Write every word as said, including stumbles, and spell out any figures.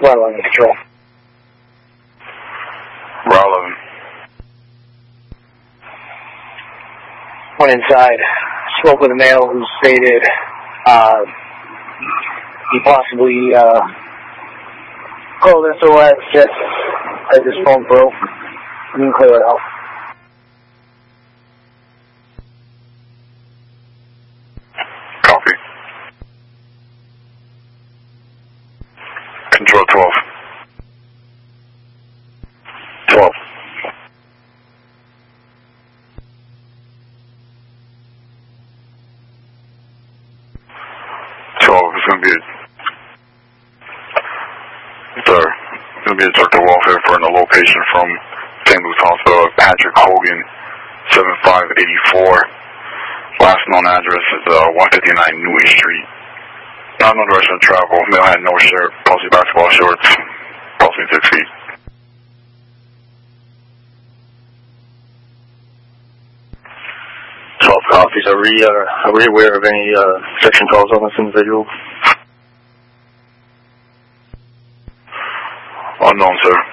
Route eleven control. Route eleven. Went inside. Spoke with a male who stated uh, he possibly uh, called S O S just as his phone broke. You can clear it out. Copy. Control twelve. twelve. twelve is going to be a, sir, it's going to be a director of welfare for a location from Saint Luke's Hospital, Patrick Hogan, seven five eight four. Last known address is uh, one fifty-nine Newton Street. Not no direction of travel. Male had no shirt, possibly basketball shorts, possibly six feet. twelve copies. Are we, uh, are we aware of any uh, section calls on this individual? Unknown, sir.